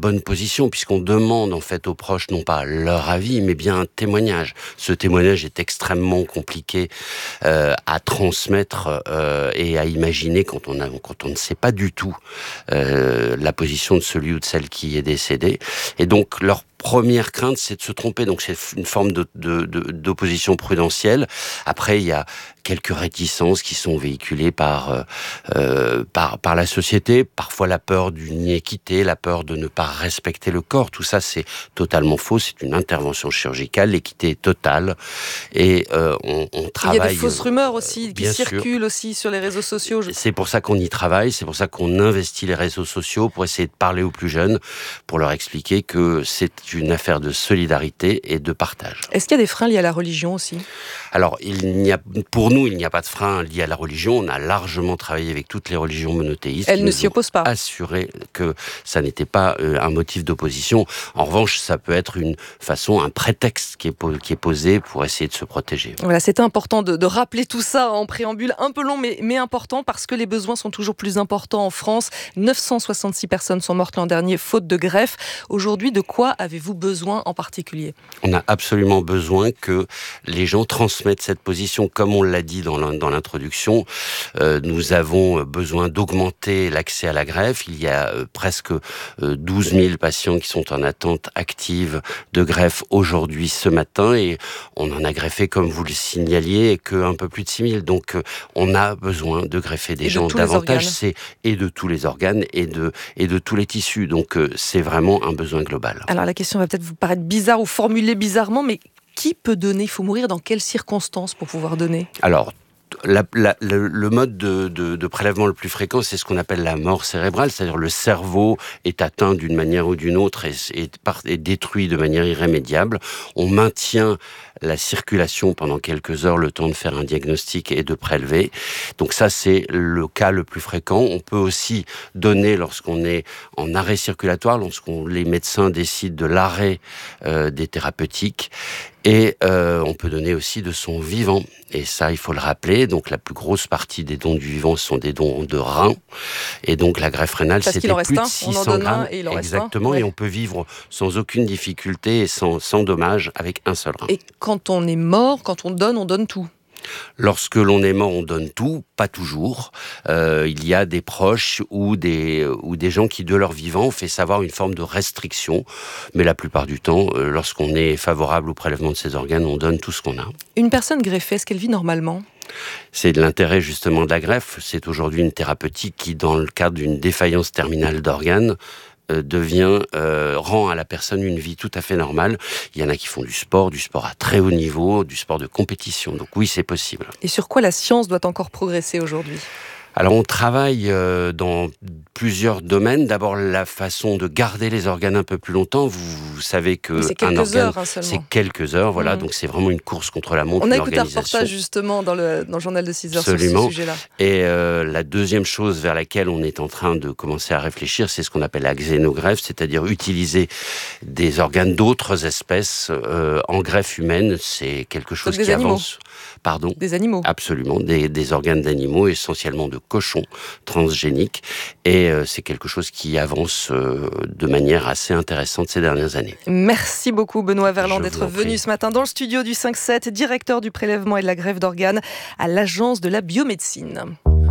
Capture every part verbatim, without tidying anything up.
bonne position, puisqu'on demande en fait aux proches non pas leur avis, mais bien un témoignage. Ce témoignage est extrêmement compliqué euh, à transmettre euh, et à imaginer quand on a, quand on ne sait pas du tout euh, la position de celui ou de celle qui est décédé. Et donc leur première crainte, c'est de se tromper. Donc c'est une forme de, de, de, d'opposition prudentielle. Après, il y a quelques réticences qui sont véhiculées par, euh, par, par la société. Parfois la peur d'une inéquité, la peur de ne pas respecter le corps. Tout ça, c'est totalement faux. C'est une intervention chirurgicale. L'équité est totale. Et euh, on, on travaille... Il y a des fausses rumeurs aussi euh, qui circulent sûr. aussi sur les réseaux sociaux. Je... C'est pour ça qu'on y travaille. C'est pour ça qu'on investit les réseaux sociaux pour essayer de parler aux plus jeunes, pour leur expliquer que c'est une affaire de solidarité et de partage. Est-ce qu'il y a des freins liés à la religion aussi ? Alors, il n'y a, pour nous, il n'y a pas de frein lié à la religion. On a largement travaillé avec toutes les religions monothéistes. Elles ne s'y opposent pas. Assuré que ça n'était pas euh, un motif d'opposition. En revanche, ça peut être une façon, un prétexte qui est, po- qui est posé pour essayer de se protéger. Voilà, c'était important de, de rappeler tout ça en préambule, un peu long mais, mais important parce que les besoins sont toujours plus importants en France. neuf cent soixante-six personnes sont mortes l'an dernier faute de greffe. Aujourd'hui, de quoi avez-vous besoin en particulier ? On a absolument besoin que les gens transmettent cette position. Comme on l'a dit dans l'introduction, euh, nous avons besoin d'augmenter l'accès à la greffe. Il y a euh, presque euh, douze mille patients qui sont en attente active de greffe aujourd'hui, ce matin, et on en a greffé, comme vous le signaliez, qu'un peu plus de six mille. Donc euh, on a besoin de greffer des et gens de davantage, c'est et de tous les organes et de, et de tous les tissus. Donc euh, c'est vraiment un besoin global. Alors la question va peut-être vous paraître bizarre ou formulée bizarrement, mais qui peut donner ? Il faut mourir dans quelles circonstances pour pouvoir donner ? Alors, La, la, le, le mode de, de, de prélèvement le plus fréquent, c'est ce qu'on appelle la mort cérébrale, c'est-à-dire le cerveau est atteint d'une manière ou d'une autre et est, est détruit de manière irrémédiable. On maintient la circulation pendant quelques heures, le temps de faire un diagnostic et de prélever. Donc ça, c'est le cas le plus fréquent. On peut aussi donner lorsqu'on est en arrêt circulatoire, lorsqu'on les médecins décident de l'arrêt euh, des thérapeutiques. Et euh, on peut donner aussi de son vivant. Et ça, il faut le rappeler. Donc, la plus grosse partie des dons du vivant sont des dons de reins. Et donc, la greffe rénale, Parce c'était plus de six cents grammes. Et il en Exactement. reste un. Et on peut vivre sans aucune difficulté et sans, sans dommage avec un seul rein. Et quand on est mort, quand on donne, on donne tout. Lorsque l'on est mort, on donne tout, pas toujours. Euh, il y a des proches ou des, ou des gens qui, de leur vivant, ont fait savoir une forme de restriction. Mais la plupart du temps, euh, lorsqu'on est favorable au prélèvement de ces organes, on donne tout ce qu'on a. Une personne greffée, est-ce qu'elle vit normalement ? C'est de l'intérêt justement de la greffe. C'est aujourd'hui une thérapeutique qui, dans le cadre d'une défaillance terminale d'organes, devient, euh, rend à la personne une vie tout à fait normale. Il y en a qui font du sport, du sport à très haut niveau, du sport de compétition. Donc oui, c'est possible. Et sur quoi la science doit encore progresser aujourd'hui ? Alors on travaille euh, dans plusieurs domaines. D'abord la façon de garder les organes un peu plus longtemps. Vous, vous savez que c'est un organe, heures, hein, c'est quelques heures. Voilà, mmh. Donc c'est vraiment une course contre la montre. On a écouté un reportage justement dans le, dans le journal de six heures Absolument. Sur ce sujet-là. Et euh, la deuxième chose vers laquelle on est en train de commencer à réfléchir, c'est ce qu'on appelle la xénogreffe, c'est-à-dire utiliser des organes d'autres espèces euh, en greffe humaine. C'est quelque chose Donc qui des animaux. avance. Pardon ? Des animaux. Absolument, des, des organes d'animaux, essentiellement de cochons transgéniques. Et euh, c'est quelque chose qui avance euh, de manière assez intéressante ces dernières années. Merci beaucoup Benoît Verland Je d'être venu ce matin dans le studio du cinq sept, directeur du prélèvement et de la greffe d'organes à l'Agence de la biomédecine.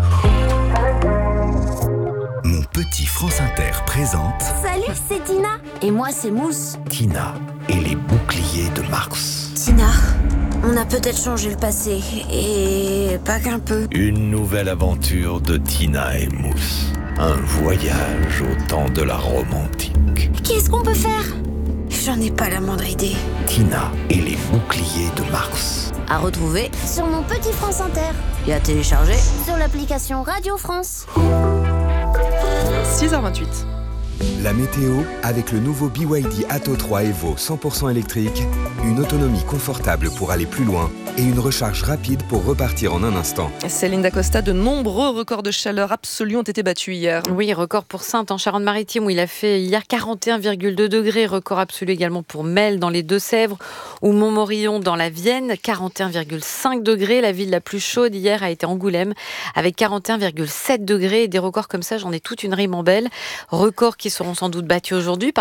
Mon petit France Inter présente... Salut, c'est Tina. Et moi, c'est Mousse. Tina et les boucliers de Mars. Tina, on a peut-être changé le passé, et pas qu'un peu. Une nouvelle aventure de Tina et Mousse. Un voyage au temps de la Rome antique. Qu'est-ce qu'on peut faire ? J'en ai pas la moindre idée. Tina et les boucliers de Mars. À retrouver sur mon petit France Inter. Et à télécharger sur l'application Radio France. six heures vingt-huit. La météo avec le nouveau B Y D Atto trois Evo cent pour cent électrique, une autonomie confortable pour aller plus loin et une recharge rapide pour repartir en un instant. Céline Dacosta, de nombreux records de chaleur absolus ont été battus hier. Oui, record pour Saintes en Charente-Maritime où il a fait hier quarante et un virgule deux degrés, record absolu également pour Melle dans les Deux-Sèvres ou Montmorillon dans la Vienne, quarante et un virgule cinq degrés. La ville la plus chaude hier a été Angoulême avec quarante et un virgule sept degrés. Et des records comme ça, j'en ai toute une ribambelle. Records qui seront sans doute battus aujourd'hui.